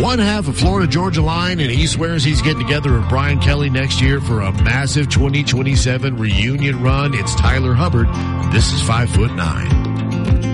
one half of Florida Georgia Line, and he swears he's getting together with Brian Kelly next year for a massive 2027 reunion run. It's Tyler Hubbard. This is 5'9".